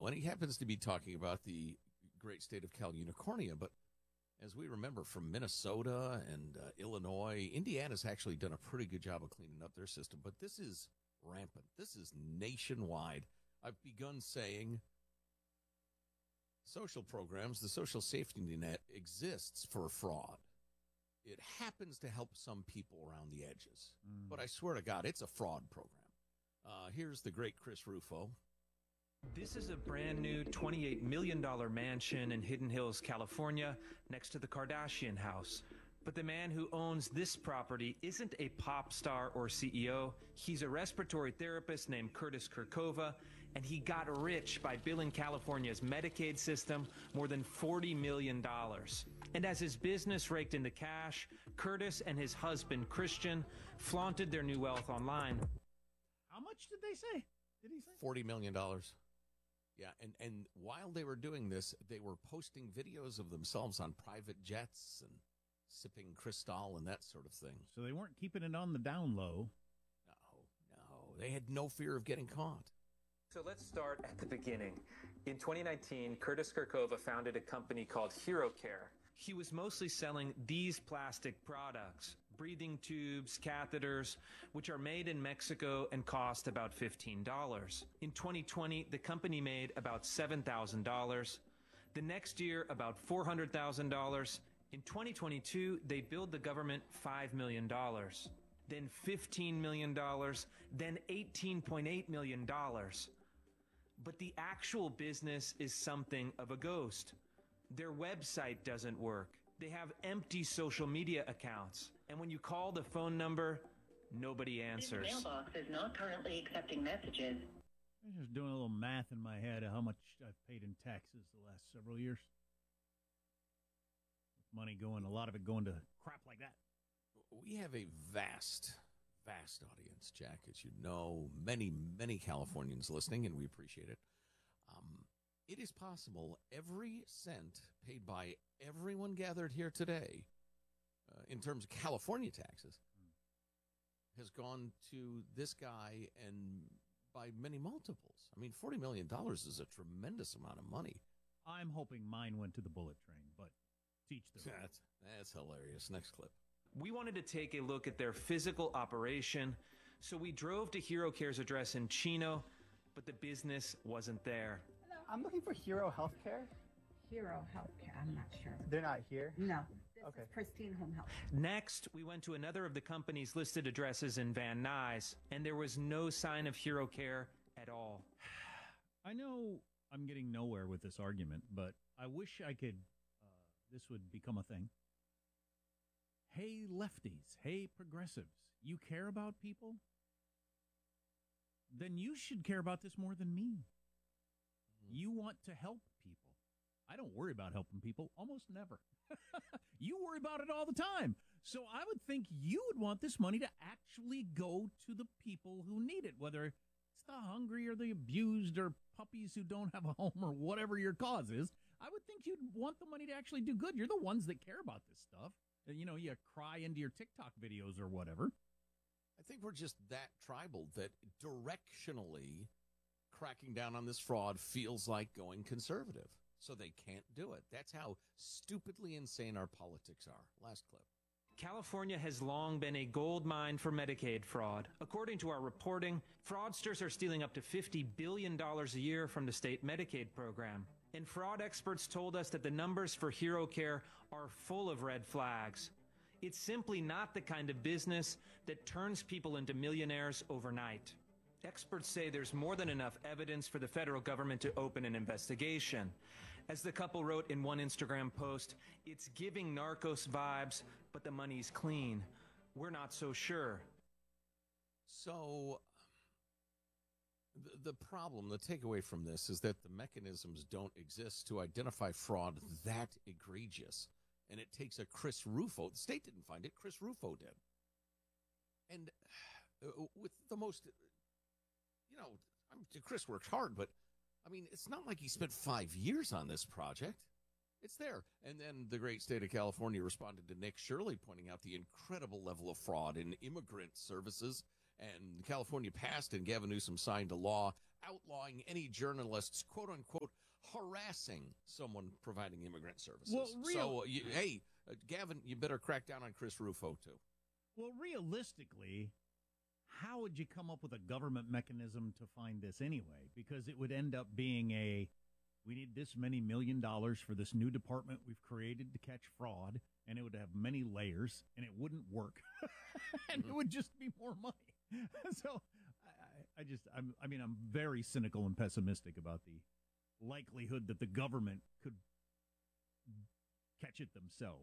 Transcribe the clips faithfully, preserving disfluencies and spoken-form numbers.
and he happens to be talking about the great state of Cal Unicornia, but as we remember from Minnesota and uh, Illinois, Indiana's actually done a pretty good job of cleaning up their system, but this is rampant. This is nationwide. I've begun saying social programs, the social safety net exists for fraud. It happens to help some people around the edges, mm. but I swear to God, it's a fraud program. Uh, here's the great Chris Rufo. This is a brand new twenty-eight million dollars mansion in Hidden Hills, California, next to the Kardashian house. But the man who owns this property isn't a pop star or C E O. He's a respiratory therapist named Curtis Kurkova, and he got rich by billing California's Medicaid system more than forty million dollars. And as his business raked in the cash, Curtis and his husband, Christian, flaunted their new wealth online. How much did they say? Did he say? forty million dollars. Yeah, and, and while they were doing this, they were posting videos of themselves on private jets and sipping Cristal and that sort of thing. So they weren't keeping it on the down low. No, no. They had no fear of getting caught. So let's start at the beginning. In twenty nineteen, Curtis Kurkova founded a company called HeroCare. He was mostly selling these plastic products, breathing tubes, catheters, which are made in Mexico and cost about fifteen dollars. In twenty twenty, the company made about seven thousand dollars. The next year, about four hundred thousand dollars. In twenty twenty-two, they billed the government five million dollars. Then fifteen million dollars, then eighteen point eight million dollars. But the actual business is something of a ghost. Their website doesn't work. They have empty social media accounts. And when you call the phone number, nobody answers. This mailbox is not currently accepting messages. I'm just doing a little math in my head of how much I've paid in taxes the last several years. With money going, a lot of it going to crap like that. We have a vast, vast audience, Jack. As you know, many, many Californians listening, and we appreciate it. Um... It is possible every cent paid by everyone gathered here today, uh, in terms of California taxes, has gone to this guy and by many multiples. I mean, forty million dollars is a tremendous amount of money. I'm hoping mine went to the bullet train, but teach them. That's, that's hilarious. Next clip. We wanted to take a look at their physical operation, so we drove to HeroCare's address in Chino, but the business wasn't there. I'm looking for Hero Healthcare. Hero Healthcare, I'm not sure. They're not here? No. This okay. is Pristine Home Health. Next, we went to another of the company's listed addresses in Van Nuys, and there was no sign of HeroCare at all. I know I'm getting nowhere with this argument, but I wish I could, uh, this would become a thing. Hey, lefties. Hey, progressives. You care about people? Then you should care about this more than me. You want to help people. I don't worry about helping people, almost never. You worry about it all the time. So I would think you would want this money to actually go to the people who need it, whether it's the hungry or the abused or puppies who don't have a home or whatever your cause is. I would think you'd want the money to actually do good. You're the ones that care about this stuff. You know, you cry into your TikTok videos or whatever. I think we're just that tribal that directionally cracking down on this fraud feels like going conservative. So they can't do it. That's how stupidly insane our politics are. Last clip. California has long been a gold mine for Medicaid fraud. According to our reporting, fraudsters are stealing up to fifty billion dollars a year from the state Medicaid program. And fraud experts told us that the numbers for HeroCare are full of red flags. It's simply not the kind of business that turns people into millionaires overnight. Experts say there's more than enough evidence for the federal government to open an investigation. As the couple wrote in one Instagram post, it's giving Narcos vibes, but the money's clean. We're not so sure. So the, the problem, the takeaway from this is that the mechanisms don't exist to identify fraud that egregious. And it takes a Chris Rufo. The state didn't find it. Chris Rufo did. And uh, with the most... You know, I'm, Chris works hard, but, I mean, it's not like he spent five years on this project. It's there. And then the great state of California responded to Nick Shirley, pointing out the incredible level of fraud in immigrant services. And California passed and Gavin Newsom signed a law outlawing any journalists, quote unquote, harassing someone providing immigrant services. Well, real- so, you, hey, uh, Gavin, you better crack down on Chris Rufo, too. Well, realistically, how would you come up with a government mechanism to find this anyway? Because it would end up being a, we need this many million dollars for this new department we've created to catch fraud, and it would have many layers, and it wouldn't work, and it would just be more money. So, I, I just, I'm, I mean, I'm very cynical and pessimistic about the likelihood that the government could catch it themselves.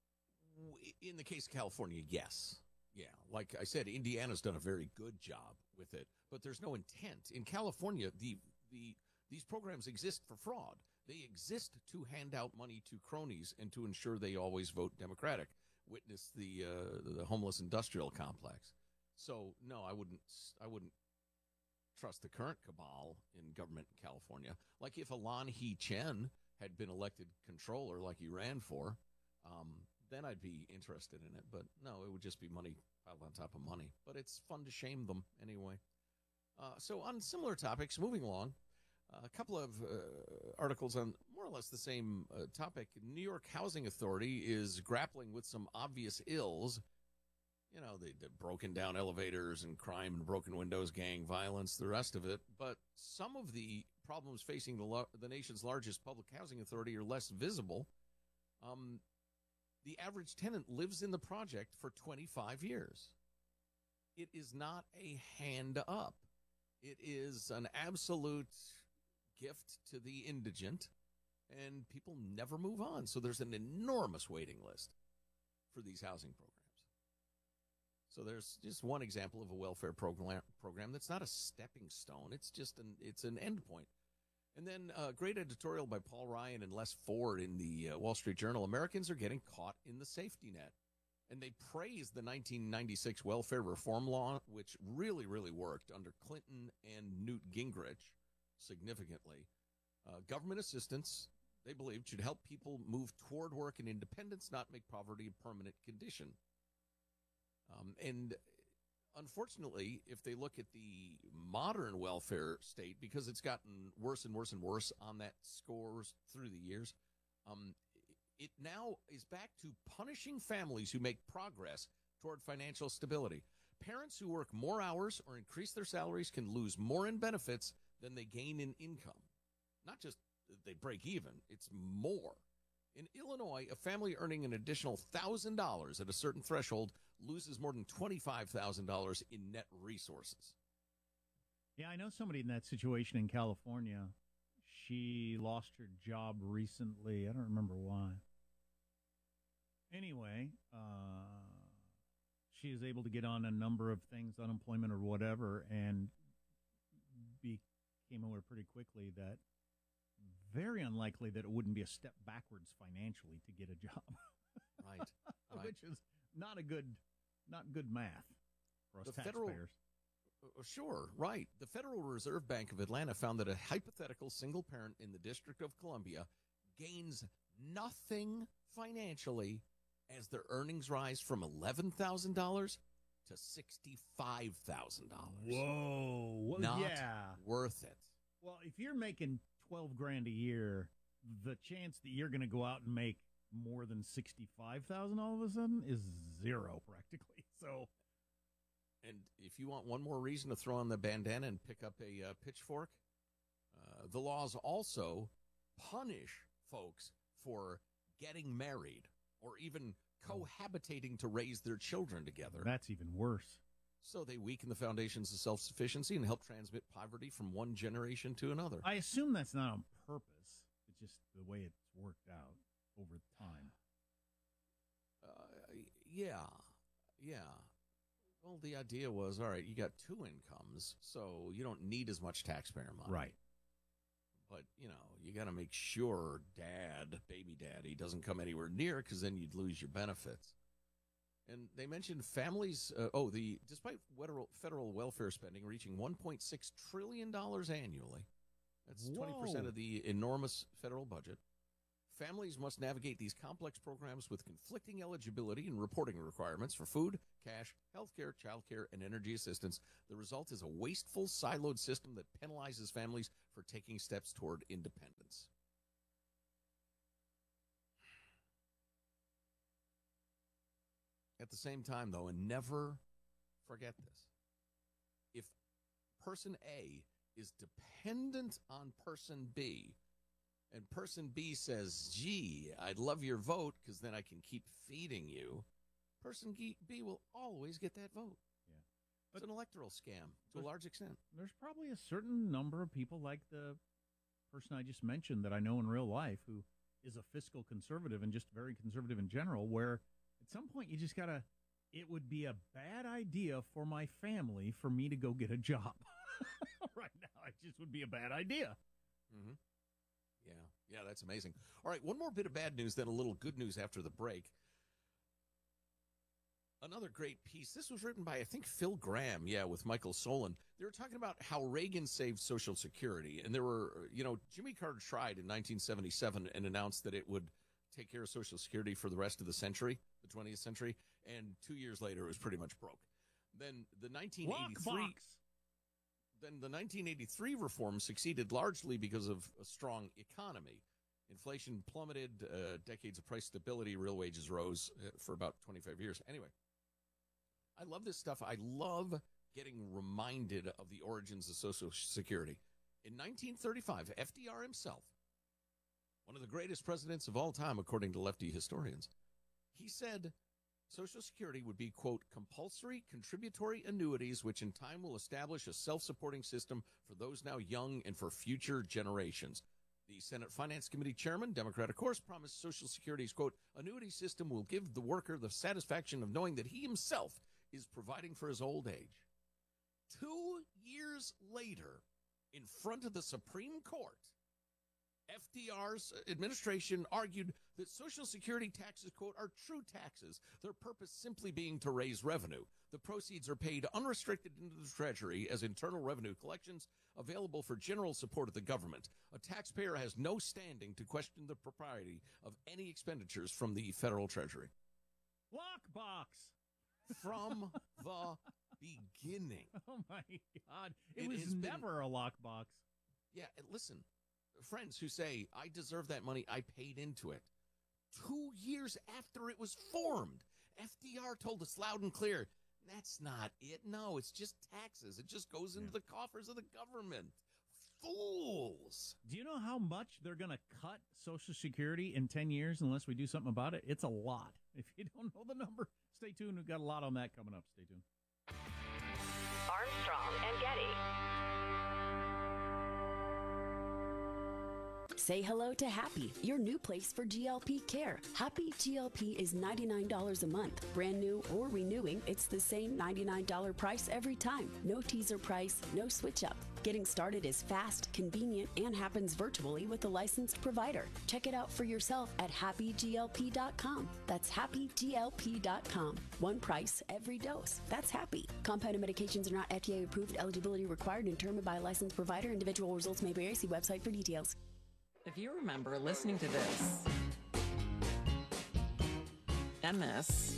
In the case of California, yes. Yeah, like I said, Indiana's done a very good job with it, but there's no intent. In California, the the these programs exist for fraud. They exist to hand out money to cronies and to ensure they always vote Democratic. Witness the uh, the homeless industrial complex. So no, I wouldn't I wouldn't trust the current cabal in government in California. Like if Alon He Chen had been elected controller, like he ran for. Um, then I'd be interested in it. But no, it would just be money piled on top of money. But it's fun to shame them anyway. Uh, so on similar topics, moving along, uh, a couple of uh, articles on more or less the same uh, topic. New York Housing Authority is grappling with some obvious ills. You know, the, the broken down elevators and crime and broken windows, gang violence, the rest of it. But some of the problems facing the, lo- the nation's largest public housing authority are less visible. Um, The average tenant lives in the project for twenty-five years. It is not a hand up. It is an absolute gift to the indigent, and people never move on. So there's an enormous waiting list for these housing programs. So there's just one example of a welfare program program that's not a stepping stone. It's just an it's an endpoint. And then a uh, great editorial by Paul Ryan and Les Ford in the uh, Wall Street Journal. Americans are getting caught in the safety net. And they praise the nineteen ninety-six welfare reform law, which really, really worked under Clinton and Newt Gingrich significantly. Uh, government assistance, they believe, should help people move toward work and independence, not make poverty a permanent condition. Um, and unfortunately, if they look at the modern welfare state, because it's gotten worse and worse and worse on that scores through the years, um, it now is back to punishing families who make progress toward financial stability. Parents who work more hours or increase their salaries can lose more in benefits than they gain in income. Not just they break even, it's more. In Illinois, a family earning an additional one thousand dollars at a certain threshold loses more than twenty-five thousand dollars in net resources. Yeah, I know somebody in that situation in California. She lost her job recently. I don't remember why. Anyway, uh, she is able to get on a number of things, unemployment or whatever, and became aware pretty quickly that very unlikely that it wouldn't be a step backwards financially to get a job. Right, right. Which is not a good, not good math for us The taxpayers. federal- Uh, Sure, right. The Federal Reserve Bank of Atlanta found that a hypothetical single parent in the District of Columbia gains nothing financially as their earnings rise from eleven thousand dollars to sixty-five thousand dollars. Whoa. Well, Not yeah. worth it. Well, if you're making twelve grand a year, the chance that you're going to go out and make more than sixty-five thousand all of a sudden is zero practically. So, And if you want one more reason to throw on the bandana and pick up a uh, pitchfork, uh, the laws also punish folks for getting married or even cohabitating to raise their children together. that's even worse. So they weaken the foundations of self-sufficiency and help transmit poverty from one generation to another. I assume that's not on purpose. It's just the way it's worked out over time. Uh, yeah, yeah. Well, the idea was, all right, you got two incomes, so you don't need as much taxpayer money. Right. But, you know, you got to make sure dad, baby daddy, doesn't come anywhere near because then you'd lose your benefits. And they mentioned families, uh, oh, the despite federal, federal welfare spending reaching one point six trillion dollars annually, that's Whoa. twenty percent of the enormous federal budget, Families must navigate these complex programs with conflicting eligibility and reporting requirements for food, cash, healthcare, childcare, and energy assistance. The result is a wasteful, siloed system that penalizes families for taking steps toward independence. At the same time, though, and never forget this, if person A is dependent on person B, and person B says, gee, I'd love your vote because then I can keep feeding you, person B will always get that vote. Yeah. But it's an electoral scam to a large extent. There's probably a certain number of people like the person I just mentioned that I know in real life who is a fiscal conservative and just very conservative in general, where at some point you just got to, it would be a bad idea for my family for me to go get a job. Right now, it just would be a bad idea. Mm-hmm. Yeah, yeah, that's amazing. All right, one more bit of bad news, then a little good news after the break. Another great piece. This was written by, I think, Phil Graham, yeah, with Michael Solon. They were talking about how Reagan saved Social Security. And there were, you know, Jimmy Carter tried in nineteen seventy-seven and announced that it would take care of Social Security for the rest of the century, the twentieth century. And two years later, it was pretty much broke. Then the nineteen eighty-three... Then the nineteen eighty-three reform succeeded largely because of a strong economy. Inflation plummeted, uh, decades of price stability, real wages rose uh, for about twenty-five years. Anyway, I love this stuff. I love getting reminded of the origins of Social Security. In nineteen thirty-five, F D R himself, one of the greatest presidents of all time, according to lefty historians, he said Social Security would be, quote, compulsory contributory annuities, which in time will establish a self-supporting system for those now young and for future generations. The Senate Finance Committee chairman, Democrat, of course, promised Social Security's, quote, annuity system will give the worker the satisfaction of knowing that he himself is providing for his old age. Two years later, in front of the Supreme Court, F D R's administration argued that Social Security taxes, quote, are true taxes, their purpose simply being to raise revenue. The proceeds are paid unrestricted into the Treasury as internal revenue collections available for general support of the government. A taxpayer has no standing to question the propriety of any expenditures from the federal Treasury. Lockbox! From the beginning. Oh, my God. It, It was has been- never a lockbox. Yeah, and listen, friends who say, I deserve that money, I paid into it. Two years after it was formed, F D R told us loud and clear, that's not it. No, it's just taxes. It just goes into Yeah. the coffers of the government. Fools. Do you know how much they're going to cut Social Security in ten years unless we do something about it? It's a lot. If you don't know the number, stay tuned. We've got a lot on that coming up. Stay tuned. Armstrong and Getty. Say hello to Happy, your new place for G L P care. Happy G L P is ninety-nine dollars a month. Brand new or renewing, it's the same ninety-nine dollars price every time. No teaser price, no switch up. Getting started is fast, convenient, and happens virtually with a licensed provider. Check it out for yourself at happy G L P dot com. That's happy G L P dot com. One price, every dose. That's Happy. Compounded medications are not F D A approved. Eligibility required and determined by a licensed provider. Individual results may vary. See website for details. If you remember listening to this, and this,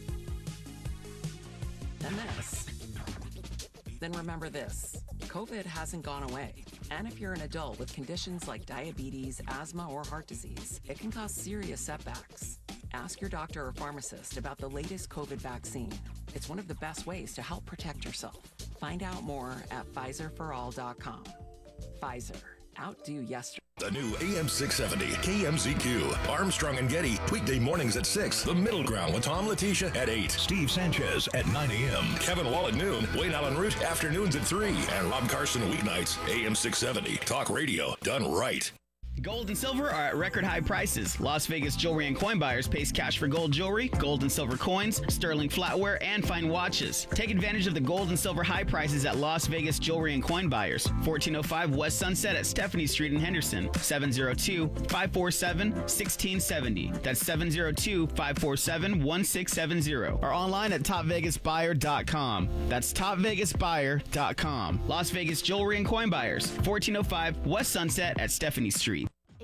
and this, then remember this. COVID hasn't gone away. And if you're an adult with conditions like diabetes, asthma, or heart disease, it can cause serious setbacks. Ask your doctor or pharmacist about the latest COVID vaccine. It's one of the best ways to help protect yourself. Find out more at Pfizer for all dot com. Pfizer. Outdo yesterday. The new A M six seventy K M Z Q. Armstrong and Getty, weekday mornings at six. The Middle Ground with Tom Letitia at eight. Steve Sanchez at nine a.m. Kevin Wall at noon. Wayne Allen Root afternoons at three. And Rob Carson weeknights. A M six seventy. Talk radio done right. Gold and silver are at record high prices. Las Vegas Jewelry and Coin Buyers pays cash for gold jewelry, gold and silver coins, sterling flatware, and fine watches. Take advantage of the gold and silver high prices at Las Vegas Jewelry and Coin Buyers. fourteen oh five West Sunset at Stephanie Street in Henderson. seven oh two, five four seven, one six seven oh. That's seven oh two, five four seven, one six seven oh. Or online at top vegas buyer dot com. That's top vegas buyer dot com. Las Vegas Jewelry and Coin Buyers. fourteen oh five West Sunset at Stephanie Street. Aaron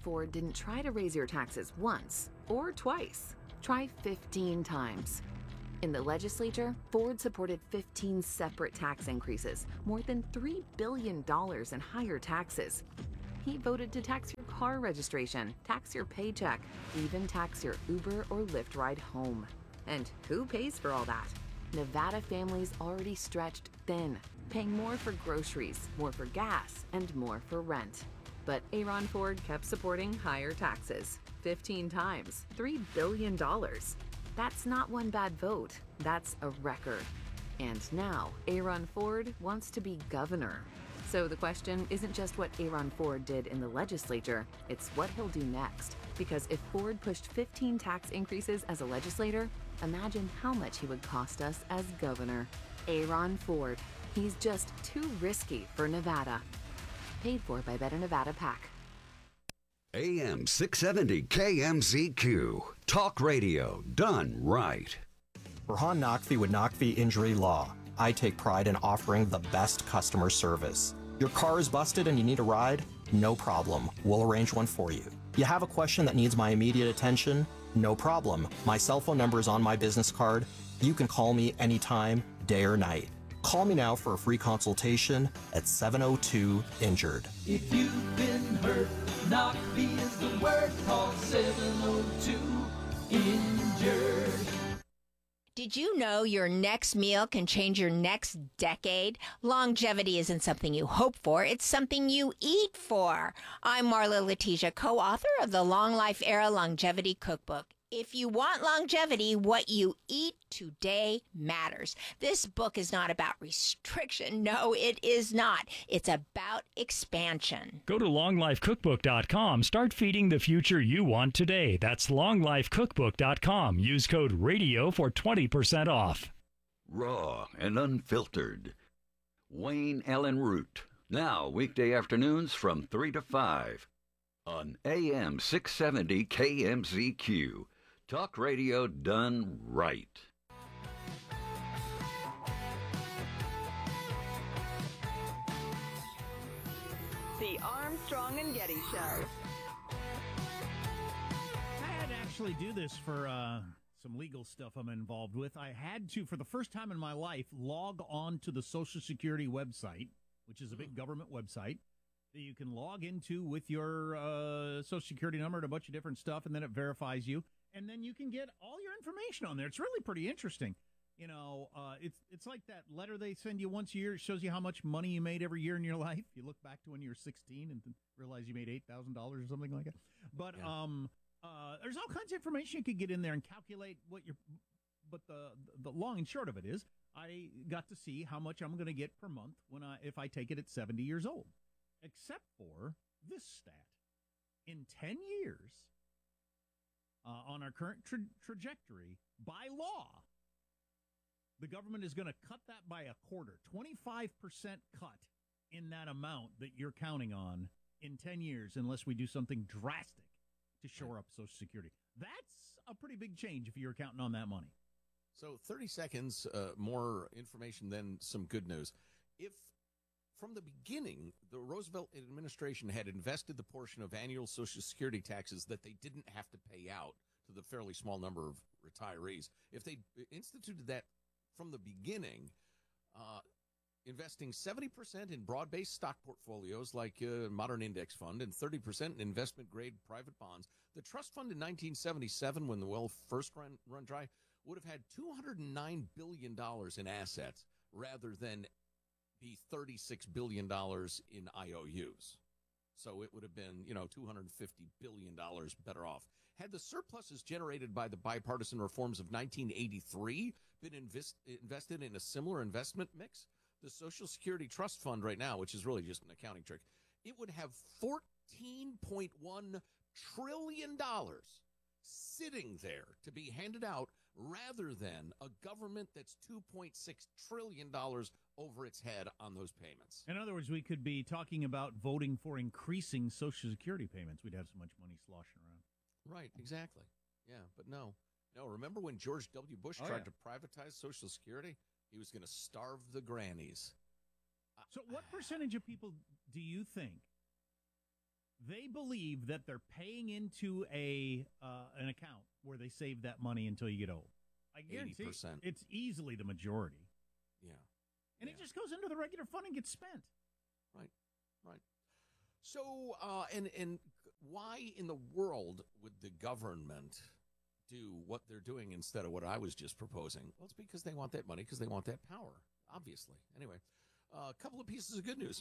Ford didn't try to raise your taxes once or twice. Try fifteen times. In the legislature, Ford supported fifteen separate tax increases, more than three billion dollars in higher taxes. He voted to tax your car registration, tax your paycheck, even tax your Uber or Lyft ride home. And who pays for all that? Nevada families already stretched thin, paying more for groceries, more for gas, and more for rent. But Aaron Ford kept supporting higher taxes, fifteen times, three billion dollars. That's not one bad vote, that's a record. And now, Aaron Ford wants to be governor. So the question isn't just what Aaron Ford did in the legislature, it's what he'll do next. Because if Ford pushed fifteen tax increases as a legislator, imagine how much he would cost us as governor. Aaron Ford. He's just too risky for Nevada. Paid for by Better Nevada PAC. A M six seventy K M Z Q. Talk radio done right. Rahan Naqvi with Naqvi Injury Law. I take pride in offering the best customer service. Your car is busted and you need a ride? No problem. We'll arrange one for you. You have a question that needs my immediate attention? No problem. My cell phone number is on my business card. You can call me anytime, day or night. Call me now for a free consultation at seven oh two injured. If you've been hurt, Naqvi is the word. Call seven oh two injured. Did you know your next meal can change your next decade? Longevity isn't something you hope for, it's something you eat for. I'm Marla Letitia, co-author of the Long Life Era Longevity Cookbook. If you want longevity, what you eat today matters. This book is not about restriction. No, it is not. It's about expansion. Go to long life cookbook dot com. Start feeding the future you want today. That's long life cookbook dot com. Use code RADIO for twenty percent off. Raw and unfiltered. Wayne Allen Root. Now, weekday afternoons from three to five on A M six seventy K M Z Q. Talk radio done right. The Armstrong and Getty Show. I had to actually do this for uh, some legal stuff I'm involved with. I had to, for the first time in my life, log on to the Social Security website, which is a big government website that you can log into with your uh, Social Security number and a bunch of different stuff, and then it verifies you. And then you can get all your information on there. It's really pretty interesting. You know, uh, it's it's like that letter they send you once a year. It shows you how much money you made every year in your life. You look back to when you were sixteen and realize you made eight thousand dollars or something like that. But yeah. um, uh, there's all kinds of information you could get in there and calculate what your. But the the long and short of it is, I got to see how much I'm going to get per month when I if I take it at seventy years old. Except for this stat. In ten years, uh, on our current tra- trajectory, by law, the government is going to cut that by a quarter, twenty-five percent cut in that amount that you're counting on in ten years, unless we do something drastic to shore up Social Security. That's a pretty big change if you're counting on that money. So thirty seconds, uh, more information than some good news. If from the beginning, the Roosevelt administration had invested the portion of annual Social Security taxes that they didn't have to pay out to the fairly small number of retirees, if they instituted that from the beginning, uh, investing seventy percent in broad-based stock portfolios like uh, Modern Index Fund and thirty percent in investment-grade private bonds, the trust fund in nineteen seventy-seven, when the well first run, run dry, would have had two hundred nine billion dollars in assets rather than be thirty-six billion dollars in I O Us. So it would have been, you know, two hundred fifty billion dollars better off. Had the surpluses generated by the bipartisan reforms of nineteen eighty-three been invest, invested in a similar investment mix, the Social Security Trust Fund right now, which is really just an accounting trick, it would have fourteen point one trillion dollars sitting there to be handed out rather than a government that's two point six trillion dollars over its head on those payments. In other words, we could be talking about voting for increasing Social Security payments. We'd have so much money sloshing around. Right, exactly. Yeah, but no. No, remember when George W. Bush oh, tried yeah. to privatize Social Security? He was going to starve the grannies. So what percentage of people do you think They believe that they're paying into a uh, an account where they save that money until you get old. I guarantee eighty percent. It's easily the majority. Yeah. And yeah. it just goes into the regular fund and gets spent. Right, right. So, uh, and, and why in the world would the government do what they're doing instead of what I was just proposing? Well, it's because they want that money, because they want that power, obviously. Anyway, uh, a couple of pieces of good news.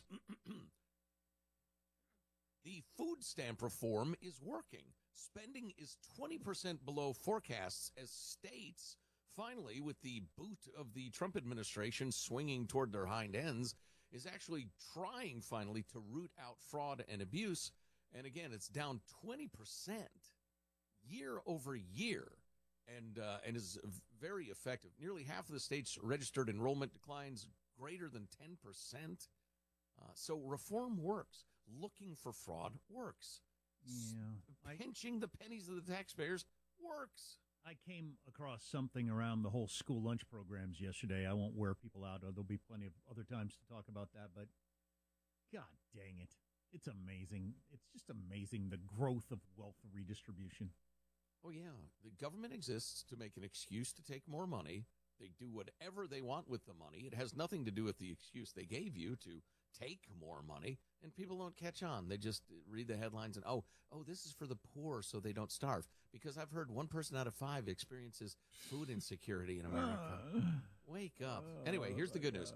The food stamp reform is working. Spending is twenty percent below forecasts as states, finally, with the boot of the Trump administration swinging toward their hind ends, is actually trying finally to root out fraud and abuse. And again, it's down twenty percent year over year and uh, and is very effective. Nearly half of the states registered enrollment declines greater than ten percent. Uh, so reform works. Looking for fraud works. Yeah. Pinching the pennies of the taxpayers works. I came across something around the whole school lunch programs yesterday. I won't wear people out. There'll be plenty of other times to talk about that, but God dang it. It's amazing. It's just amazing, the growth of wealth redistribution. Oh, yeah. The government exists to make an excuse to take more money. They do whatever they want with the money. It has nothing to do with the excuse they gave you to take more money, and people don't catch on. They just read the headlines and, oh, oh, this is for the poor so they don't starve. Because I've heard one person out of five experiences food insecurity in America. Wake up. Anyway, here's the good news.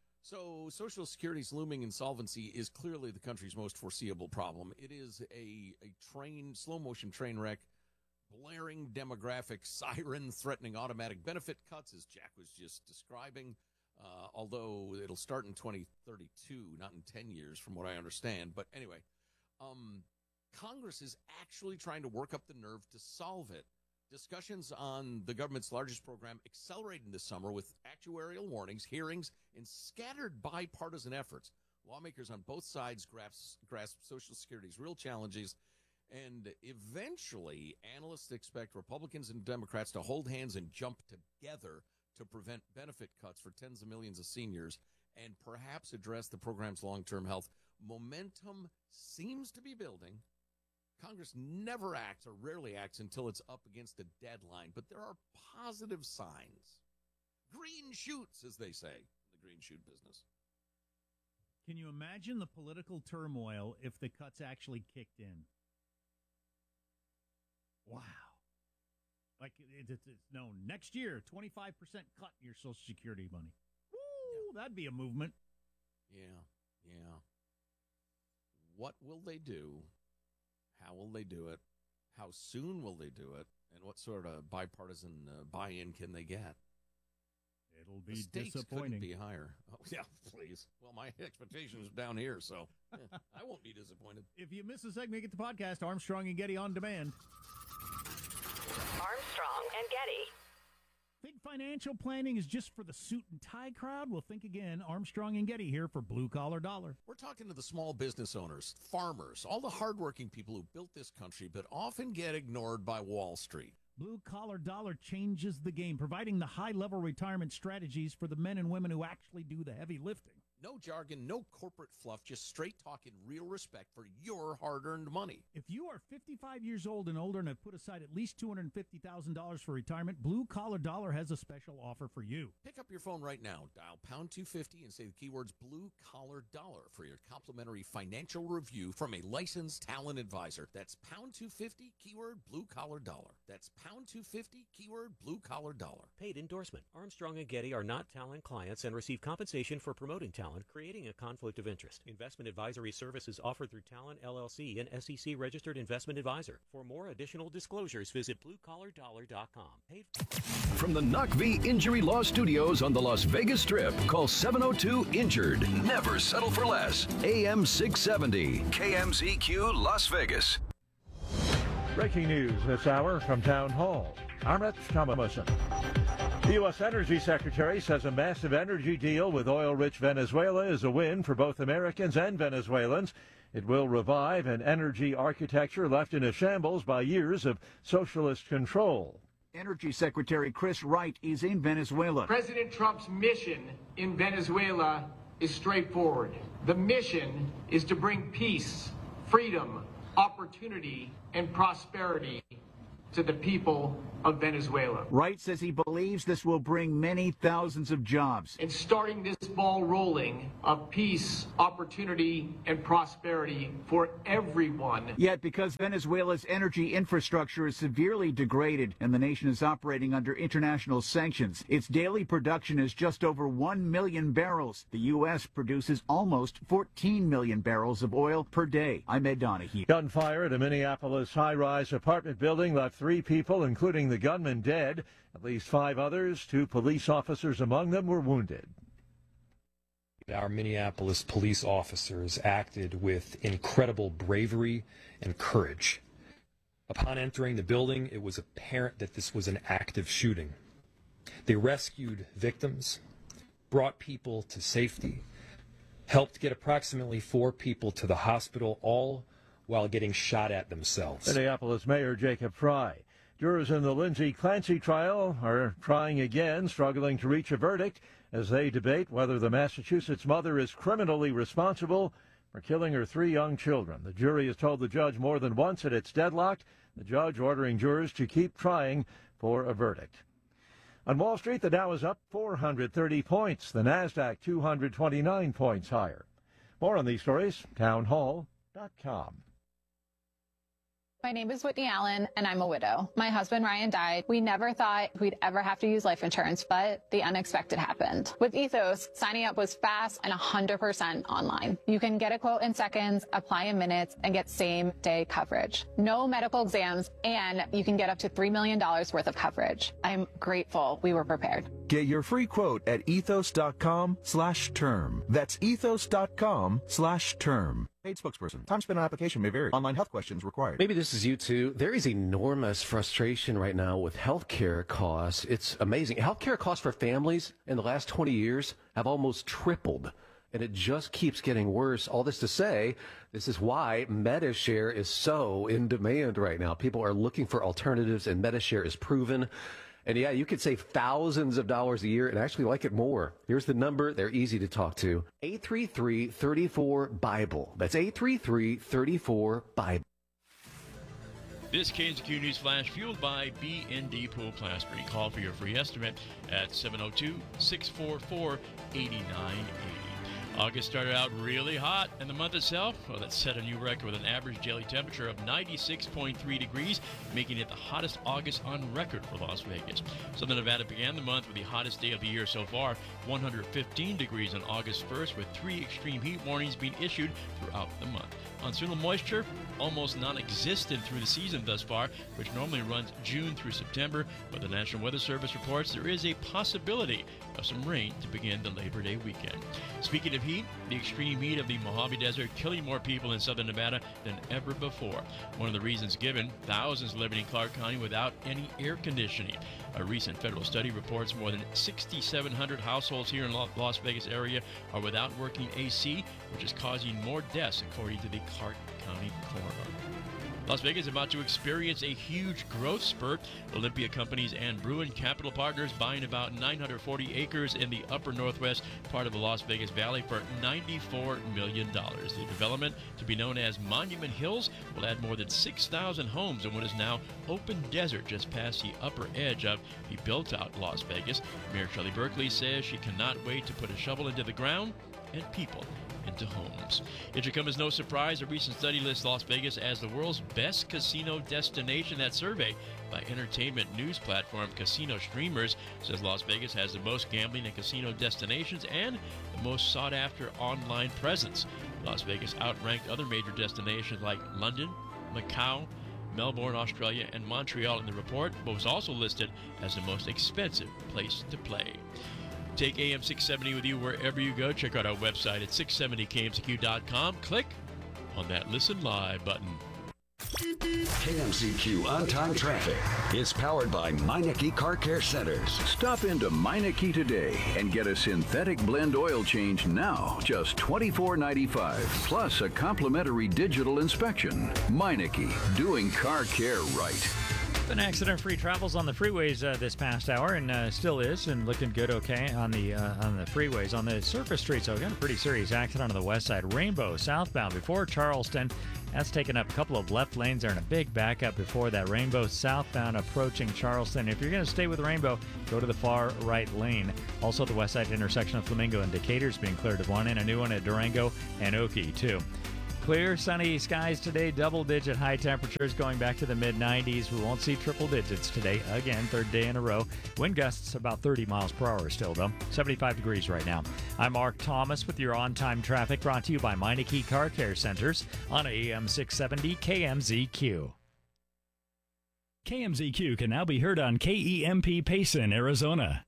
So Social Security's looming insolvency is clearly the country's most foreseeable problem. It is a, a train, slow-motion train wreck, blaring demographic siren threatening automatic benefit cuts, as Jack was just describing. Uh, although it'll start in twenty thirty-two, not in ten years, from what I understand. But anyway, um, Congress is actually trying to work up the nerve to solve it. Discussions on the government's largest program accelerated this summer with actuarial warnings, hearings, and scattered bipartisan efforts. Lawmakers on both sides grasp, grasp Social Security's real challenges, and eventually analysts expect Republicans and Democrats to hold hands and jump together to prevent benefit cuts for tens of millions of seniors and perhaps address the program's long-term health. Momentum seems to be building. Congress never acts or rarely acts until it's up against a deadline, but there are positive signs. Green shoots, as they say, in the green shoot business. Can you imagine the political turmoil if the cuts actually kicked in? Wow. Like, it's, it's known next year, twenty-five percent cut in your Social Security money. Woo, yeah. That'd be a movement. Yeah, yeah. What will they do? How will they do it? How soon will they do it? And what sort of bipartisan uh, buy-in can they get? It'll be the stakes disappointing. Couldn't be higher. Oh, yeah, please. Well, my expectations are down here, so eh, I won't be disappointed. If you miss a segment, get the podcast, Armstrong and Getty on demand. Armstrong and Getty. Think financial planning is just for the suit and tie crowd? Well, think again. Armstrong and Getty here for Blue Collar Dollar. We're talking to the small business owners, farmers, all the hardworking people who built this country but often get ignored by Wall Street. Blue Collar Dollar changes the game, providing the high-level retirement strategies for the men and women who actually do the heavy lifting. No jargon, no corporate fluff, just straight talk and real respect for your hard-earned money. If you are fifty-five years old and older and have put aside at least two hundred fifty thousand dollars for retirement, Blue Collar Dollar has a special offer for you. Pick up your phone right now, dial pound two fifty and say the keywords Blue Collar Dollar for your complimentary financial review from a licensed talent advisor. That's pound two fifty, keyword Blue Collar Dollar. That's pound two fifty, keyword Blue Collar Dollar. Paid endorsement. Armstrong and Getty are not talent clients and receive compensation for promoting talent, creating a conflict of interest. Investment advisory services offered through Talent L L C, an S E C registered investment advisor. For more additional disclosures, visit blue collar dollar dot com. Paid From the Knock V Injury Law Studios on the Las Vegas Strip, call seven oh two injured. Never settle for less. A M six seventy, K M Z Q, Las Vegas. Breaking news this hour from Town Hall. Amit Thomason. The U S Energy Secretary says a massive energy deal with oil-rich Venezuela is a win for both Americans and Venezuelans. It will revive an energy architecture left in a shambles by years of socialist control. Energy Secretary Chris Wright is in Venezuela. President Trump's mission in Venezuela is straightforward. The mission is to bring peace, freedom, opportunity and prosperity to the people of Venezuela. Wright says he believes this will bring many thousands of jobs. And starting this ball rolling of peace, opportunity, and prosperity for everyone. Yet because Venezuela's energy infrastructure is severely degraded and the nation is operating under international sanctions, its daily production is just over one million barrels. The U S produces almost fourteen million barrels of oil per day. I'm Ed Donahue. Gunfire at a Minneapolis high-rise apartment building left three people, including the gunman, dead. At least five others, two police officers among them, were wounded. Our Minneapolis police officers acted with incredible bravery and courage. Upon entering the building, it was apparent that this was an active shooting. They rescued victims, brought people to safety, helped get approximately four people to the hospital, all while getting shot at themselves. Minneapolis Mayor Jacob Frey. Jurors in the Lindsay Clancy trial are trying again, struggling to reach a verdict as they debate whether the Massachusetts mother is criminally responsible for killing her three young children. The jury has told the judge more than once that it's deadlocked, the judge ordering jurors to keep trying for a verdict. On Wall Street, the Dow is up four hundred thirty points, the NASDAQ two hundred twenty-nine points higher. More on these stories, town hall dot com. My name is Whitney Allen, and I'm a widow. My husband, Ryan, died. We never thought we'd ever have to use life insurance, but the unexpected happened. With Ethos, signing up was fast and one hundred percent online. You can get a quote in seconds, apply in minutes, and get same-day coverage. No medical exams, and you can get up to three million dollars worth of coverage. I'm grateful we were prepared. Get your free quote at ethos.com slash term. That's ethos.com slash term. Paid spokesperson. Time spent on application may vary. Online health questions required. Maybe this is you too. There is enormous frustration right now with healthcare costs. It's amazing. Healthcare costs for families in the last twenty years have almost tripled, and it just keeps getting worse. All this to say, this is why MediShare is so in demand right now. People are looking for alternatives, and MediShare is proven. And yeah, you could save thousands of dollars a year and actually like it more. Here's the number. They're easy to talk to. eight three three, three four, BIBLE. That's eight three three, three four, BIBLE. This K N Z Q News Flash fueled by B and D Pool Plastering. Call for your free estimate at seven oh two, six four four, eight nine eight oh. August started out really hot, and the month itself, well, that set a new record with an average daily temperature of ninety-six point three degrees, making it the hottest August on record for Las Vegas. Southern Nevada began the month with the hottest day of the year so far, one hundred fifteen degrees on August first, with three extreme heat warnings being issued throughout the month. Monsoonal moisture, almost non-existent through the season thus far, which normally runs June through September, but the National Weather Service reports there is a possibility of some rain to begin the Labor Day weekend. Speaking of heat, the extreme heat of the Mojave Desert killing more people in southern Nevada than ever before. One of the reasons given, thousands living in Clark County without any air conditioning. A recent federal study reports more than six thousand seven hundred households here in the Las Vegas area are without working A C, which is causing more deaths, according to the Clark County coroner. Las Vegas is about to experience a huge growth spurt. Olympia Companies and Bruin Capital Partners buying about nine hundred forty acres in the upper northwest part of the Las Vegas Valley for ninety-four million dollars. The development, to be known as Monument Hills, will add more than six thousand homes in what is now open desert just past the upper edge of the built-out Las Vegas. Mayor Shelley Berkeley says she cannot wait to put a shovel into the ground and people into homes. It should come as no surprise, a recent study lists Las Vegas as the world's best casino destination. That survey by entertainment news platform Casino Streamers says Las Vegas has the most gambling and casino destinations and the most sought-after online presence. Las Vegas outranked other major destinations like London, Macau, Melbourne, Australia, and Montreal in the report, but was also listed as the most expensive place to play. Take A M six seventy with you wherever you go. Check out our website at six seventy K M Z Q dot com. Click on that Listen Live button. K M Z Q On-Time Traffic is powered by Meineke Car Care Centers. Stop into Meineke today and get a synthetic blend oil change now, just twenty-four ninety-five, plus a complimentary digital inspection. Meineke, doing car care right. Been accident-free travels on the freeways uh, this past hour, and uh, still is, and looking good. Okay, on the uh, on the freeways, on the surface streets. So we got a pretty serious accident on the west side, Rainbow southbound before Charleston. That's taken up a couple of left lanes there and a big backup before that. Rainbow southbound approaching Charleston. If you're going to stay with Rainbow, go to the far right lane. Also, the west side intersection of Flamingo and Decatur's being cleared of one, and a new one at Durango and Okie too. Clear, sunny skies today, double-digit high temperatures going back to the mid nineties. We won't see triple digits today, again, third day in a row. Wind gusts about thirty miles per hour still, though. seventy-five degrees right now. I'm Mark Thomas with your on-time traffic, brought to you by Meineke Car Care Centers on A M six seventy K M Z Q. K M Z Q can now be heard on K E M P Payson, Arizona.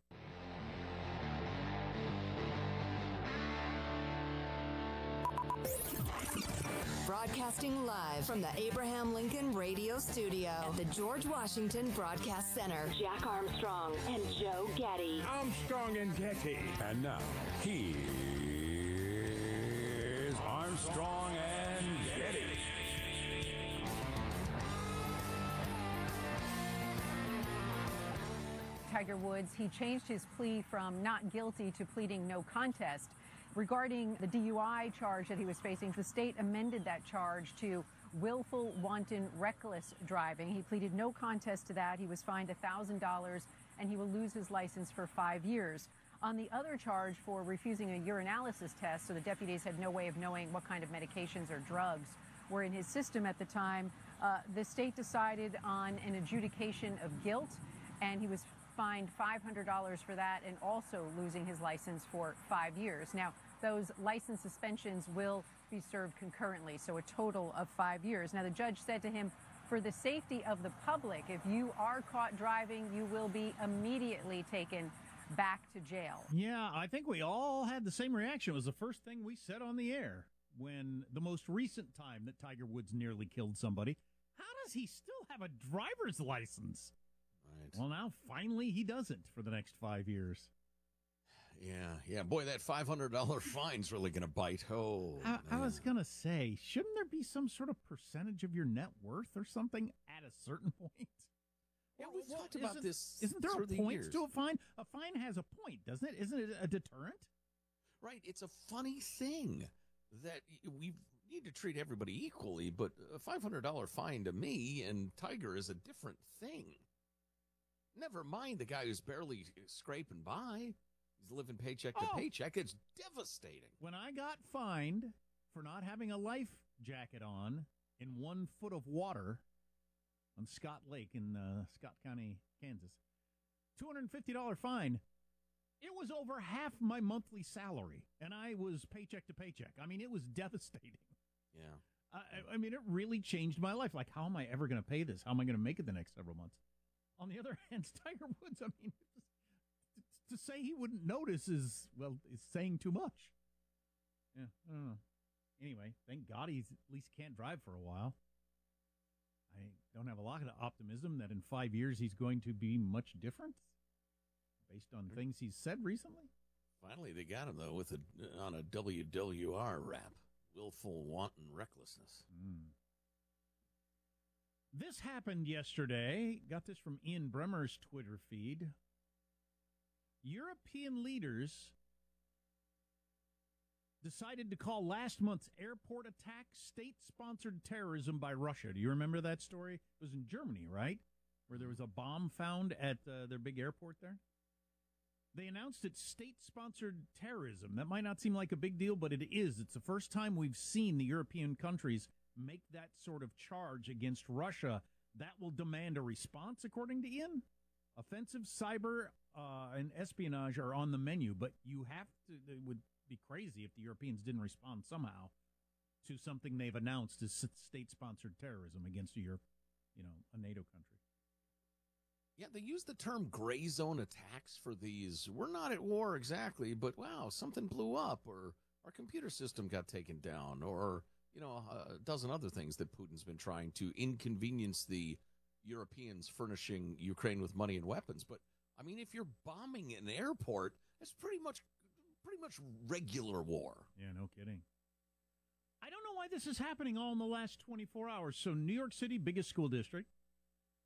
Broadcasting live from the Abraham Lincoln Radio Studio at the George Washington Broadcast Center. Jack Armstrong and Joe Getty. Armstrong and Getty. And now, here's Armstrong and Getty. Tiger Woods, he changed his plea from not guilty to pleading no contest. Regarding the D U I charge that he was facing, the state amended that charge to willful, wanton, reckless driving. He pleaded no contest to that. He was fined one thousand dollars, and he will lose his license for five years. On the other charge for refusing a urinalysis test, so the deputies had no way of knowing what kind of medications or drugs were in his system at the time, uh, the state decided on an adjudication of guilt, and he was fined five hundred dollars for that and also losing his license for five years. Now, those license suspensions will be served concurrently, so a total of five years. Now, the judge said to him, for the safety of the public, if you are caught driving, you will be immediately taken back to jail. Yeah, I think we all had the same reaction. It was the first thing we said on the air when the most recent time that Tiger Woods nearly killed somebody. How does he still have a driver's license? Right. Well, now finally he doesn't for the next five years. Yeah, yeah. Boy, that five hundred dollars fine's really going to bite. Oh, I, I was going to say, shouldn't there be some sort of percentage of your net worth or something at a certain point? Yeah, we Well, talked about isn't- this Isn't there through a the point years. to a fine? A fine has a point, doesn't it? Isn't it a deterrent? Right. It's a funny thing that y- we need to treat everybody equally, but a five hundred dollars fine to me and Tiger is a different thing. Never mind the guy who's barely scraping by. He's living paycheck to Oh. paycheck. It's devastating. When I got fined for not having a life jacket on in one foot of water on Scott Lake in uh, Scott County, Kansas, two hundred fifty dollars fine. It was over half my monthly salary, and I was paycheck to paycheck. I mean, it was devastating. Yeah. I, I mean, it really changed my life. Like, how am I ever going to pay this? How am I going to make it the next several months? On the other hand, Tiger Woods, I mean, to say he wouldn't notice is, well, is saying too much. Yeah, I don't know. Anyway, thank God he at least can't drive for a while. I don't have a lot of optimism that in five years he's going to be much different based on things he's said recently. Finally, they got him, though, with a, on a W W R rap. Willful, wanton recklessness. Mm. This happened yesterday. Got this from Ian Bremmer's Twitter feed. European leaders decided to call last month's airport attack state-sponsored terrorism by Russia. Do you remember that story? It was in Germany, right? Where there was a bomb found at uh, their big airport there. They announced it's state-sponsored terrorism. That might not seem like a big deal, but it is. It's the first time we've seen the European countries make that sort of charge against Russia. That will demand a response, according to Ian. Offensive cyber uh, and espionage are on the menu, but you have to, it would be crazy if the Europeans didn't respond somehow to something they've announced as state-sponsored terrorism against a Europe, you know, a NATO country. Yeah, they use the term gray zone attacks for these. We're not at war exactly, but wow, something blew up, or our computer system got taken down, or, you know, a dozen other things that Putin's been trying to inconvenience the Europeans furnishing Ukraine with money and weapons. But, I mean, if you're bombing an airport, that's pretty much pretty much regular war. Yeah, no kidding. I don't know why this is happening all in the last twenty-four hours. So New York City, biggest school district.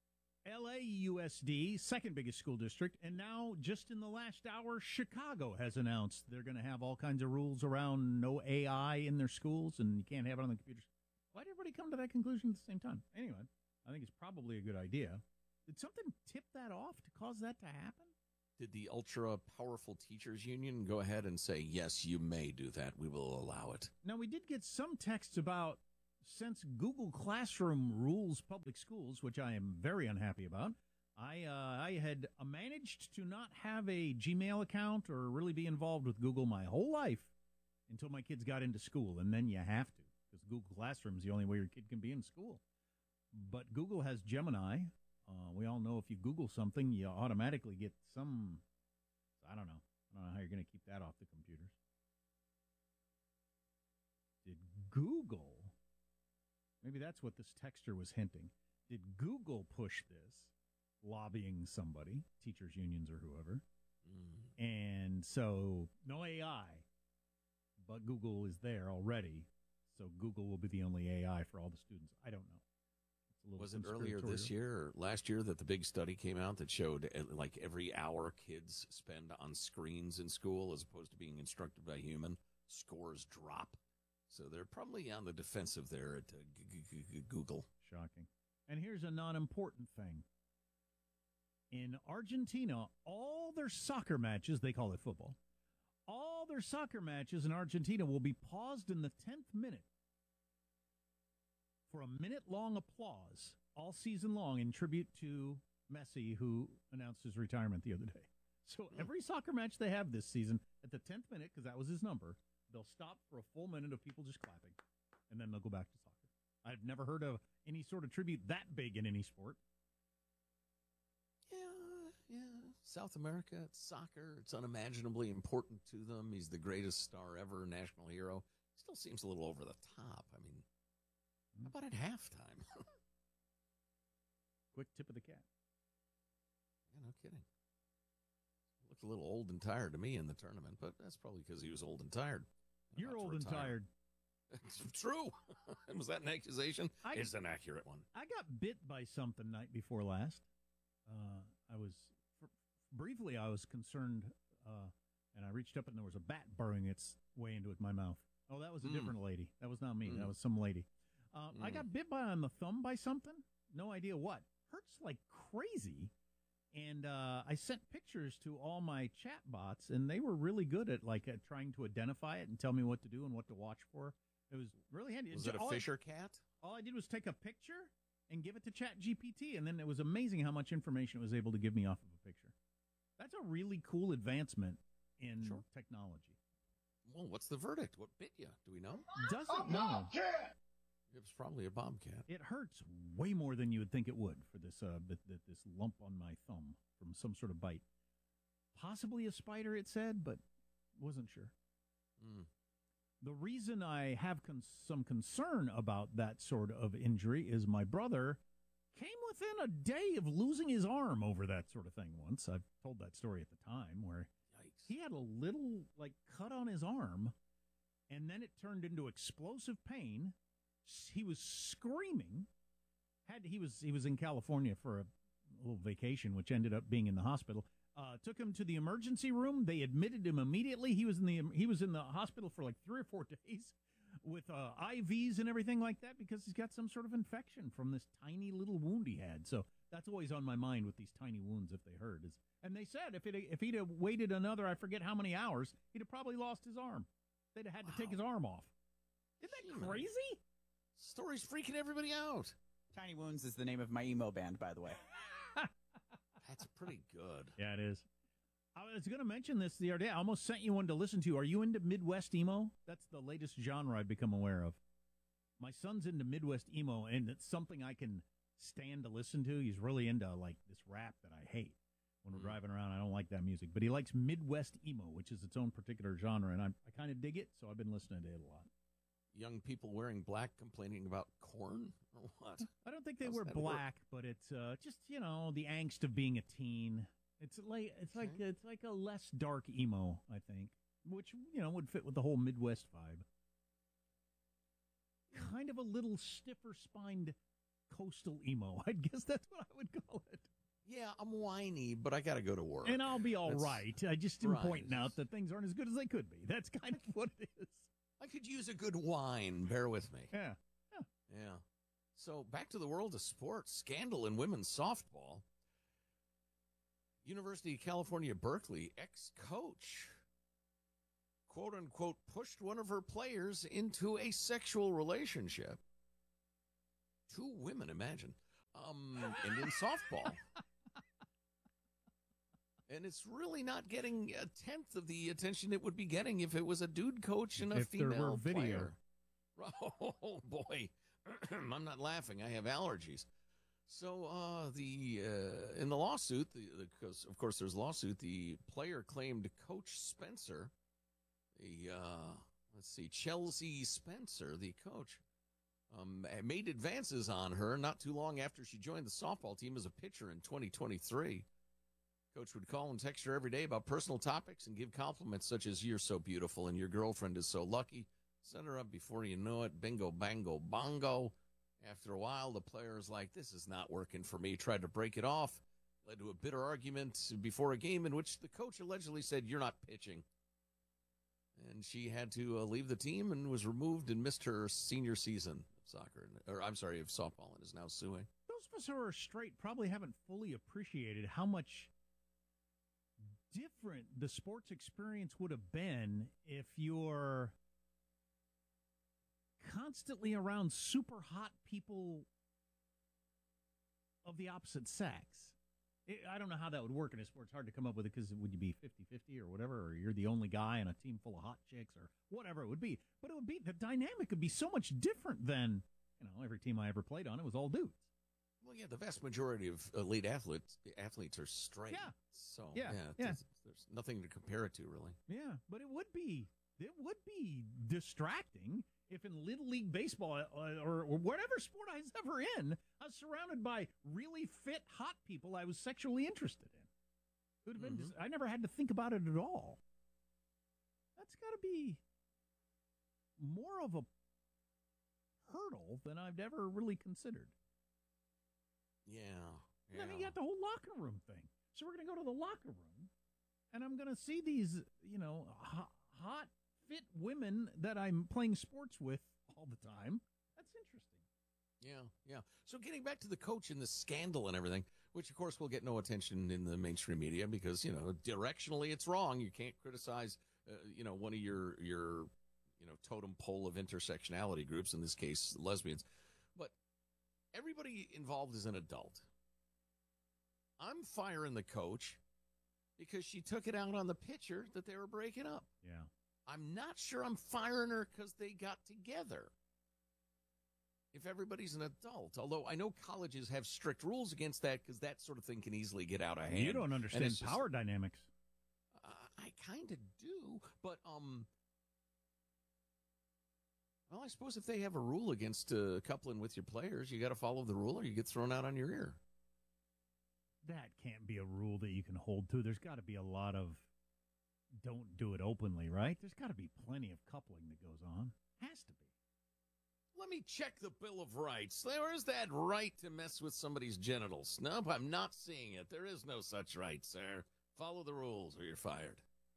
L A U S D, second biggest school district, and now just in the last hour, Chicago has announced they're going to have all kinds of rules around no A I in their schools, and you can't have it on the computers. Why did everybody come to that conclusion at the same time? Anyway, I think it's probably a good idea. Did something tip that off to cause that to happen? Did the ultra-powerful teachers union go ahead and say, yes, you may do that, we will allow it? Now, we did get some texts about, since Google Classroom rules public schools, which I am very unhappy about, I uh, I had managed to not have a Gmail account or really be involved with Google my whole life until my kids got into school, and then you have to, because Google Classroom is the only way your kid can be in school. But Google has Gemini. Uh, we all know if you Google something, you automatically get some, I don't know. I don't know how you're going to keep that off the computers. Did Google, maybe that's what this texter was hinting, did Google push this, lobbying somebody, teachers unions or whoever, mm. and so no A I, but Google is there already, so Google will be the only A I for all the students. I don't know. Was it earlier this year or last year that the big study came out that showed uh, like every hour kids spend on screens in school as opposed to being instructed by a human, scores drop? So they're probably on the defensive there at uh, g- g- g- Google. Shocking. And here's a non-important thing. In Argentina, all their soccer matches, they call it football, all their soccer matches in Argentina will be paused in the tenth minute for a minute-long applause all season long in tribute to Messi, who announced his retirement the other day. So every soccer match they have this season, at the tenth minute, because that was his number, they'll stop for a full minute of people just clapping, and then they'll go back to soccer. I've never heard of any sort of tribute that big in any sport. Yeah, yeah. South America, it's soccer. It's unimaginably important to them. He's the greatest star ever, national hero. Still seems a little over the top. I mean, how about at halftime? Quick tip of the cap. Yeah, no kidding. Looked a little old and tired to me in the tournament, but that's probably because he was old and tired. You're old and tired. True. Was that an accusation? I, it's an accurate one. I got bit by something night before last. Uh, I was, for, briefly, I was concerned, uh, and I reached up and there was a bat burrowing its way into it, my mouth. Oh, that was a mm. different lady. That was not me. Mm. That was some lady. Uh, mm. I got bit by on the thumb by something. No idea what. Hurts like crazy. And uh, I sent pictures to all my chat bots, and they were really good at like at trying to identify it and tell me what to do and what to watch for. It was really handy. Was it a all Fisher I, cat? All I did was take a picture and give it to Chat G P T, and then it was amazing how much information it was able to give me off of a picture. That's a really cool advancement in sure. technology. Well, what's the verdict? What bit you? Do we know? Doesn't know. It was probably a bobcat. It hurts way more than you would think it would for this uh, bit, this lump on my thumb from some sort of bite. Possibly a spider, it said, but wasn't sure. Mm. The reason I have con- some concern about that sort of injury is my brother came within a day of losing his arm over that sort of thing once. I've told that story at the time where Yikes. He had a little like cut on his arm, and then it turned into explosive pain. He was screaming. Had he was he was in California for a little vacation, which ended up being in the hospital. Uh, took him to the emergency room. They admitted him immediately. He was in the he was in the hospital for like three or four days with uh, I Vs and everything like that because he's got some sort of infection from this tiny little wound he had. So that's always on my mind with these tiny wounds. If they hurt, is and they said if it if he'd have waited another I forget how many hours, he'd have probably lost his arm. They'd have had wow. to take his arm off. Isn't that crazy? Story's freaking everybody out. Tiny Wounds is the name of my emo band, by the way. That's pretty good. Yeah, it is. I was going to mention this the other day. I almost sent you one to listen to. Are you into Midwest emo? That's the latest genre I've become aware of. My son's into Midwest emo, and it's something I can stand to listen to. He's really into like this rap that I hate. When we're mm. driving around, I don't like that music. But he likes Midwest emo, which is its own particular genre, and I, I kind of dig it, so I've been listening to it a lot. Young people wearing black complaining about corn or what? I don't think they How's wear black, work? But it's uh, just, you know, the angst of being a teen. It's like it's okay. like it's like a less dark emo, I think, which, you know, would fit with the whole Midwest vibe. Kind of a little stiffer spined coastal emo. I guess that's what I would call it. Yeah, I'm whiny, but I got to go to work. And I'll be all That's- right. I just am right. pointing out that things aren't as good as they could be. That's kind of what it is. I could use a good wine. Bear with me. Yeah. Yeah. So back to the world of sports. Scandal in women's softball. University of California, Berkeley, ex-coach, quote unquote, pushed one of her players into a sexual relationship. Two women, imagine. Um, and in softball. And it's really not getting a tenth of the attention it would be getting if it was a dude coach and a If there female were video. player. Oh, boy. I'm not laughing. I have allergies. So uh, the uh, in the lawsuit, the, the, because of course there's a lawsuit, the player claimed Coach Spencer, the, uh, let's see, Chelsea Spencer, the coach, um, made advances on her not too long after she joined the softball team as a pitcher in twenty twenty-three. Coach would call and text her every day about personal topics and give compliments such as, "You're so beautiful," and "Your girlfriend is so lucky." Set her up before you know it. Bingo, bango, bongo. After a while, the player is like, "This is not working for me." Tried to break it off. Led to a bitter argument before a game in which the coach allegedly said, "You're not pitching." And she had to uh, leave the team and was removed and missed her senior season of soccer. Or I'm sorry, of softball, and is now suing. Those of us who are straight probably haven't fully appreciated how much different the sports experience would have been if you're constantly around super hot people of the opposite sex. It, I don't know how that would work in a sport. It's hard to come up with it because would you be fifty-fifty or whatever, or you're the only guy in a team full of hot chicks or whatever it would be. But it would be, the dynamic would be so much different than, you know, every team I ever played on, it was all dudes. Well, yeah, the vast majority of elite athletes athletes are straight. Yeah. So, Yeah, yeah, yeah. there's, there's nothing to compare it to, really. Yeah, but it would be it would be distracting if in Little League Baseball uh, or, or whatever sport I was ever in, I was surrounded by really fit, hot people I was sexually interested in. It would have been. Mhm. I never had to think about it at all. That's got to be more of a hurdle than I've ever really considered. Yeah. And then you got the whole locker room thing. So we're going to go to the locker room, and I'm going to see these, you know, hot, hot, fit women that I'm playing sports with all the time. That's interesting. Yeah, yeah. So getting back to the coach and the scandal and everything, which of course will get no attention in the mainstream media because, you know, directionally it's wrong. You can't criticize, uh, you know, one of your, your, you know, totem pole of intersectionality groups, in this case, lesbians. But everybody involved is an adult. I'm firing the coach because she took it out on the pitcher that they were breaking up. Yeah. I'm not sure I'm firing her because they got together. If everybody's an adult, although I know colleges have strict rules against that because that sort of thing can easily get out of hand. You don't And understand it's just- power dynamics. Uh, I kind of do, but um, well, I suppose if they have a rule against uh, coupling with your players, you got to follow the rule, or you get thrown out on your ear. That can't be a rule that you can hold to. There's got to be a lot of don't do it openly, right? There's got to be plenty of coupling that goes on. Has to be. Let me check the Bill of Rights. There is that right to mess with somebody's genitals. Nope, I'm not seeing it. There is no such right, sir. Follow the rules or you're fired.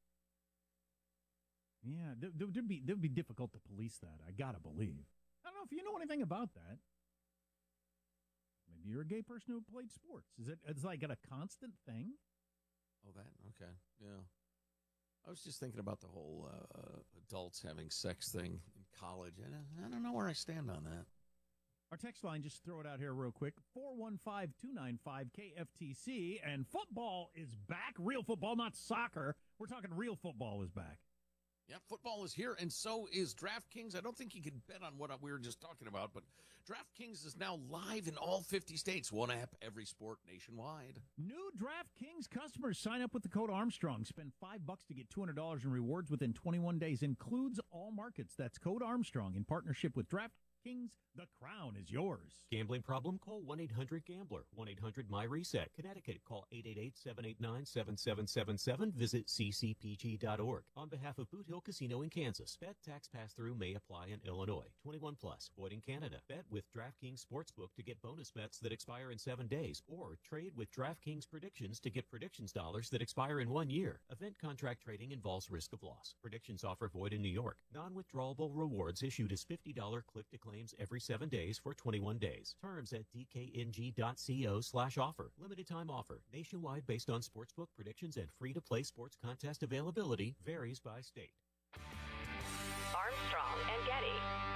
Yeah, there, there, would be there'd be difficult to police that. I gotta believe. I don't know if you know anything about that. Maybe you're a gay person who played sports. Is it? It's like a constant thing. Oh, that okay, yeah. I was just thinking about the whole uh, adults having sex thing in college, and I don't know where I stand on that. Our text line, just throw it out here real quick, four one five, two nine five, K F T C, and football is back. Real football, not soccer. We're talking real football is back. Yeah, football is here, and so is DraftKings. I don't think you can bet on what we were just talking about, but DraftKings is now live in all fifty states. One app, every sport nationwide. New DraftKings customers sign up with the code Armstrong. Spend five bucks to get two hundred dollars in rewards within twenty-one days. Includes all markets. That's code Armstrong in partnership with DraftKings DraftKings, the crown is yours. Gambling problem? Call one eight hundred gambler. one eight hundred my reset. Connecticut, call eight eight eight, seven eight nine, seven seven seven seven. Visit c c p g dot org. On behalf of Boot Hill Casino in Kansas, bet tax pass-through may apply in Illinois. twenty-one plus, void in Canada. Bet with DraftKings Sportsbook to get bonus bets that expire in seven days, or trade with DraftKings Predictions to get predictions dollars that expire in one year. Event contract trading involves risk of loss. Predictions offer void in New York. Non-withdrawable rewards issued as fifty dollars click-to-claims every seven days for twenty-one days. Terms at d k n g dot co slash offer. Limited time offer. Nationwide based on sportsbook predictions and free-to-play sports contest availability. Varies by state. Armstrong and Getty.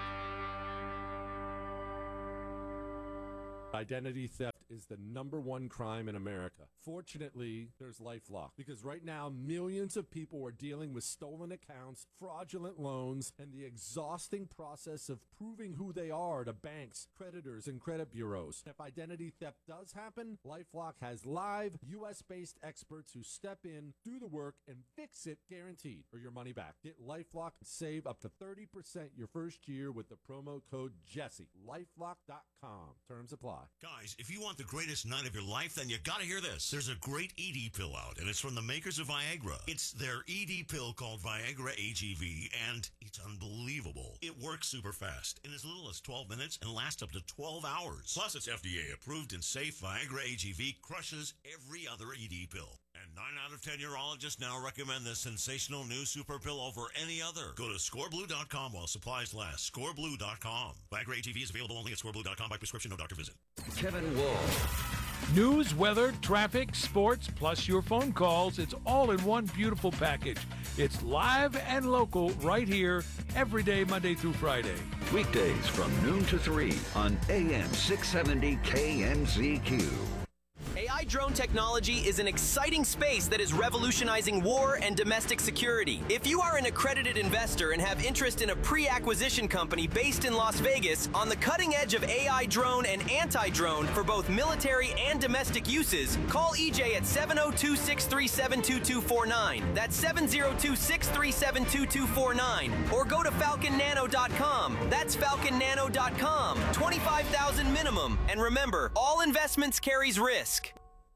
Identity theft is the number one crime in America. Fortunately, there's LifeLock, because right now millions of people are dealing with stolen accounts, fraudulent loans, and the exhausting process of proving who they are to banks, creditors, and credit bureaus. If identity theft does happen, LifeLock has live U S-based experts who step in, do the work, and fix it, guaranteed, or your money back. Get LifeLock and save up to thirty percent your first year with the promo code Jesse. LifeLock dot com. Terms apply. Guys, if you want the greatest night of your life, then you gotta hear this. There's a great E D pill out, and it's from the makers of Viagra. It's their E D pill called Viagra A G V, and it's unbelievable. It works super fast in as little as twelve minutes and lasts up to twelve hours. Plus, it's F D A approved and safe. Viagra A G V crushes every other E D pill. And nine out of ten urologists now recommend this sensational new super pill over any other. Go to score blue dot com while supplies last. score blue dot com. Viagra A G V is available only at score blue dot com by prescription, no doctor visit. Kevin Wall. News, weather, traffic, sports, plus your phone calls. It's all in one beautiful package. It's live and local right here every day, Monday through Friday. Weekdays from noon to three on A M six seventy K M Z Q. A I drone technology is an exciting space that is revolutionizing war and domestic security. If you are an accredited investor and have interest in a pre-acquisition company based in Las Vegas on the cutting edge of A I drone and anti-drone for both military and domestic uses, call E J at seven oh two, six three seven, two two four nine. That's seven oh two, six three seven, two two four nine. Or go to falcon nano dot com. That's falcon nano dot com. twenty-five thousand dollars minimum. And remember, all investments carries risk.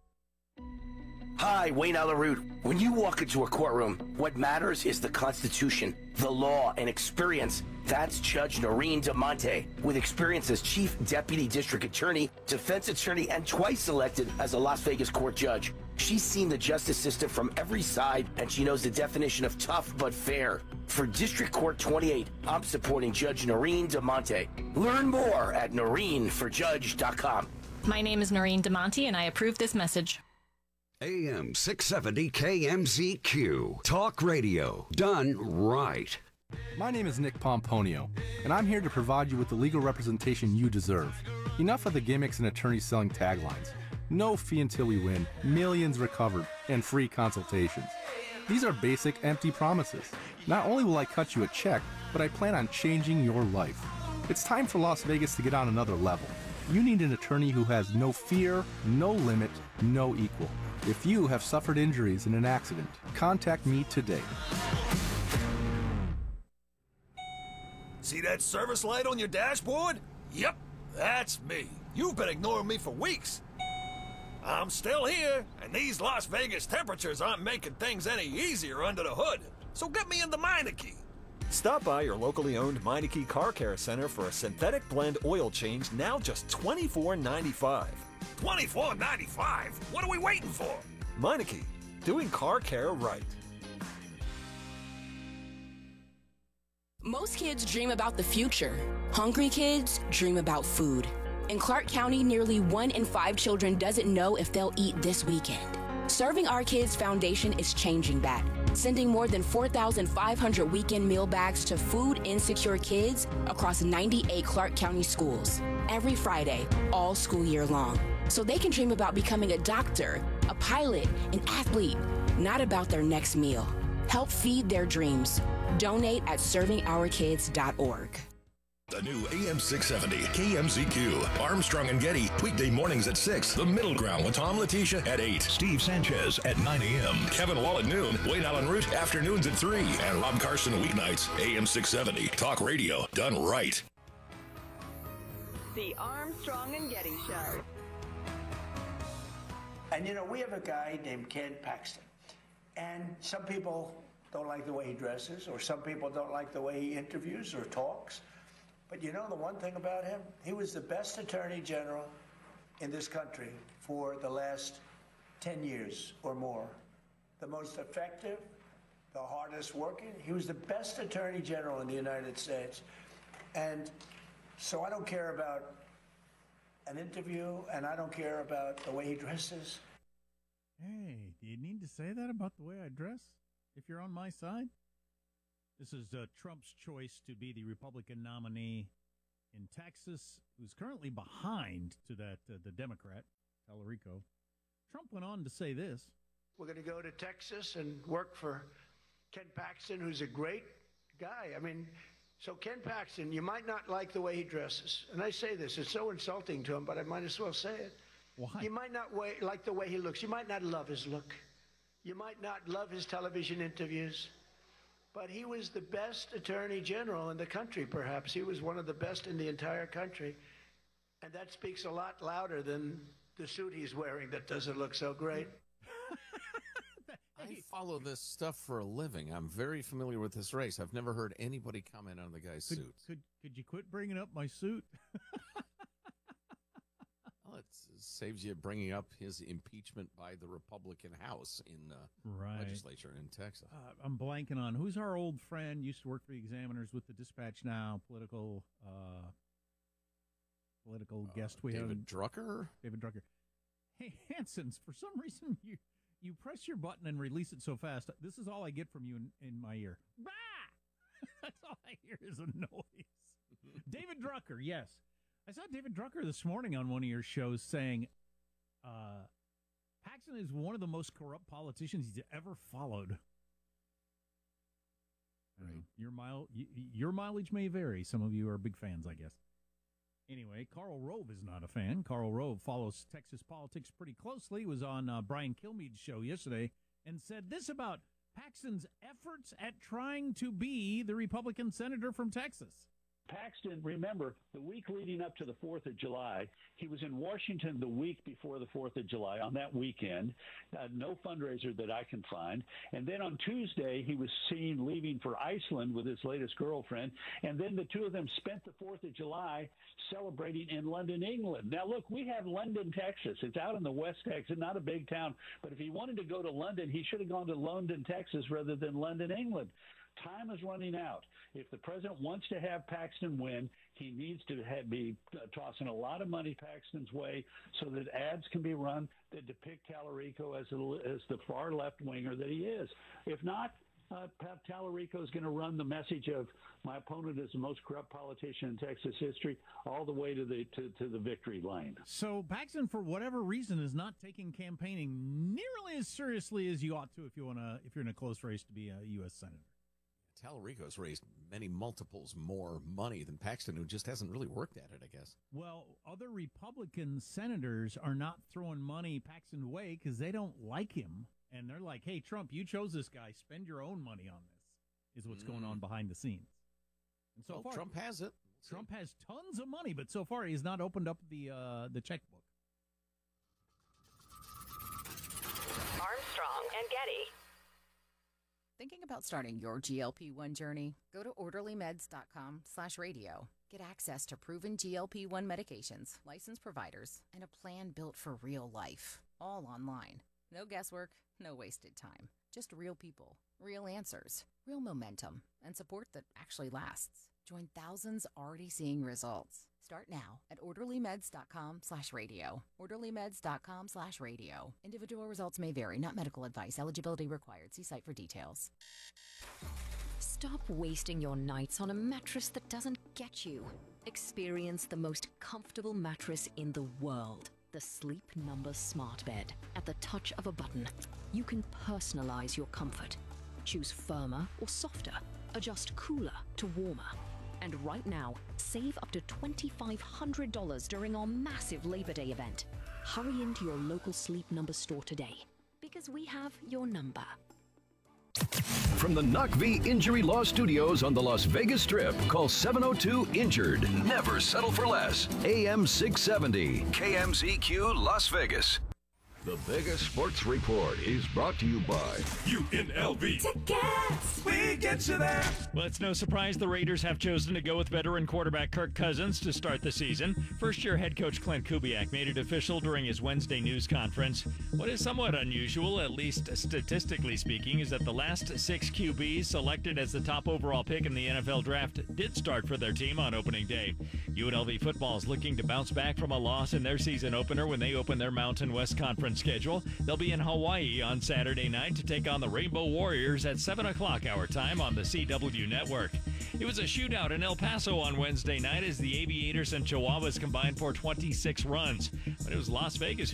Hi, Wayne Allen Root. When you walk into a courtroom, what matters is the Constitution, the law, and experience. That's Judge Noreen DeMonte. With experience as Chief Deputy District Attorney, Defense Attorney, and twice elected as a Las Vegas court judge. She's seen the justice system from every side, and she knows the definition of tough but fair. For District Court twenty-eight, I'm supporting Judge Noreen DeMonte. Learn more at noreen for judge dot com. My name is Noreen DeMonte, and I approve this message. A M six seventy K M Z Q. Talk radio done right. My name is Nick Pomponio, and I'm here to provide you with the legal representation you deserve. Enough of the gimmicks and attorneys selling taglines. No fee until we win, millions recovered, and free consultations. These are basic, empty promises. Not only will I cut you a check, but I plan on changing your life. It's time for Las Vegas to get on another level. You need an attorney who has no fear, no limit, no equal. If you have suffered injuries in an accident, contact me today. See that service light on your dashboard? Yep, that's me. You've been ignoring me for weeks. I'm still here, and these Las Vegas temperatures aren't making things any easier under the hood. So get me into Meineke. Stop by your locally owned Meineke Car Care Center for a synthetic blend oil change, now just twenty-four ninety-five. twenty-four ninety-five? What are we waiting for? Meineke, doing car care right. Most kids dream about the future. Hungry kids dream about food. In Clark County, nearly one in five children doesn't know if they'll eat this weekend. Serving Our Kids Foundation is changing that, sending more than four thousand five hundred weekend meal bags to food insecure kids across ninety-eight Clark County schools every Friday, all school year long, so they can dream about becoming a doctor, a pilot, an athlete, not about their next meal. Help feed their dreams. Donate at serving our kids dot org. The new A M six seventy K M Z Q. Armstrong and Getty, weekday mornings at six. The Middle Ground with Tom Letitia at eight. Steve Sanchez at nine a.m. Kevin Wall at noon. Wayne Allen Root afternoons at three. And Rob Carson weeknights. A M six seventy. Talk radio done right. The Armstrong and Getty Show. And, you know, we have a guy named Ken Paxton. And some people don't like the way he dresses, or some people don't like the way he interviews or talks. But you know the one thing about him? He was the best attorney general in this country for the last ten years or more. The most effective, the hardest working. He was the best attorney general in the United States. And so I don't care about an interview, and I don't care about the way he dresses. Hey, do you need to say that about the way I dress if you're on my side? This is uh, Trump's choice to be the Republican nominee in Texas, who's currently behind to that uh, the Democrat, Tallarico. Trump went on to say this. We're going to go to Texas and work for Ken Paxton, who's a great guy. I mean, so Ken Paxton, you might not like the way he dresses. And I say this, it's so insulting to him, but I might as well say it. Why? You might not way, like the way he looks. You might not love his look. You might not love his television interviews. But he was the best attorney general in the country, perhaps. He was one of the best in the entire country. And that speaks a lot louder than the suit he's wearing that doesn't look so great. I follow this stuff for a living. I'm very familiar with this race. I've never heard anybody comment on the guy's Could, suit. could, could you quit bringing up my suit? Well, it saves you bringing up his impeachment by the Republican House in uh, Right. legislature in Texas. Uh, I'm blanking on who's our old friend, used to work for the Examiners with the Dispatch now, political uh, political Uh, guest we have. David Drucker? David Drucker. Hey, Hansons, for some reason you you press your button and release it so fast. This is all I get from you in, in my ear. Bah! That's all I hear is a noise. David Drucker, yes. I saw David Drucker this morning on one of your shows saying uh, Paxton is one of the most corrupt politicians he's ever followed. Right. Your mile, y- y- your mileage may vary. Some of you are big fans, I guess. Anyway, Karl Rove is not a fan. Karl Rove follows Texas politics pretty closely. He was on uh, Brian Kilmeade's show yesterday and said this about Paxton's efforts at trying to be the Republican senator from Texas. Paxton, remember, the week leading up to the fourth of July, he was in Washington the week before the fourth of July on that weekend. Uh, no fundraiser that I can find. And then on Tuesday, he was seen leaving for Iceland with his latest girlfriend. And then the two of them spent the fourth of July celebrating in London, England. Now, look, we have London, Texas. It's out in the West Texas, not a big town. But if he wanted to go to London, he should have gone to London, Texas, rather than London, England. Time is running out. If the president wants to have Paxton win, he needs to have, be uh, tossing a lot of money Paxton's way so that ads can be run that depict Tallarico as, a, as the far left winger that he is. If not, uh, Tallarico is going to run the message of my opponent is the most corrupt politician in Texas history all the way to the to, to the victory lane. So Paxton, for whatever reason, is not taking campaigning nearly as seriously as you ought to if you want to if you're in a close race to be a U S senator. Tallarico's raised many multiples more money than Paxton, who just hasn't really worked at it, I guess. Well, other Republican senators are not throwing money Paxton's way because they don't like him. And they're like, hey, Trump, you chose this guy. Spend your own money on this, is what's mm. going on behind the scenes. And so well, far, Trump has it. Trump has tons of money, but so far he's not opened up the uh, the checkbook. Armstrong and Getty. Thinking about starting your G L P one journey? Go to orderlymeds.com slash radio. Get access to proven G L P one medications, licensed providers, and a plan built for real life. All online. No guesswork, no wasted time. Just real people, real answers, real momentum, and support that actually lasts. Join thousands already seeing results. Start now at orderlymeds.com slash radio. orderlymeds.com slash radio. Individual results may vary, not medical advice. Eligibility required. See site for details. Stop wasting your nights on a mattress that doesn't get you. Experience the most comfortable mattress in the world. The Sleep Number Smart Bed. At the touch of a button, you can personalize your comfort. Choose firmer or softer. Adjust cooler to warmer. And right now, save up to twenty-five hundred dollars during our massive Labor Day event. Hurry into your local Sleep Number store today, because we have your number. from the N U C V Injury Law Studios on the Las Vegas Strip. Call seven oh two INJURED. Never settle for less. A M six seventy, K M Z Q Las Vegas. The Vegas Sports Report is brought to you by U N L V. Tickets! We get you there. Well, it's no surprise the Raiders have chosen to go with veteran quarterback Kirk Cousins to start the season. First-year head coach Clint Kubiak made it official during his Wednesday news conference. What is somewhat unusual, at least statistically speaking, is that the last six Q Bs selected as the top overall pick in the N F L draft did start for their team on opening day. U N L V football is looking to bounce back from a loss in their season opener when they open their Mountain West Conference schedule. They'll be in Hawaii on Saturday night to take on the Rainbow Warriors at seven o'clock our time on the C W Network. It was a shootout in El Paso on Wednesday night as the Aviators and Chihuahuas combined for twenty-six runs. But it was Las Vegas who